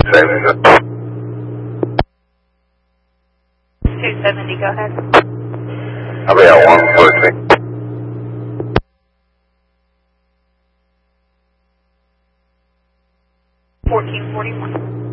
Same as 270, go ahead. I'll be at 114. 1441.